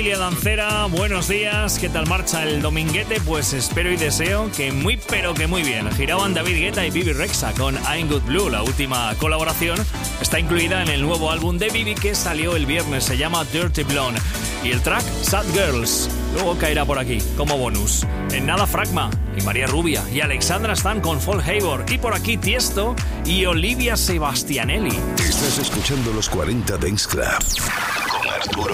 Familia Dancera, buenos días. ¿Qué tal marcha el dominguete? Pues espero y deseo que muy pero que muy bien. Giraban David Guetta y Bibi Rexha con I'm Good Blue. La última colaboración está incluida en el nuevo álbum de Bibi que salió el viernes. Se llama Dirty Blonde. Y el track Sad Girls luego caerá por aquí como bonus. En nada Fragma y María Rubia y Alexandra Stan con Fall Hayward. Y por aquí Tiesto y Olivia Sebastianelli. Estás escuchando los 40 Dance Club con Arturo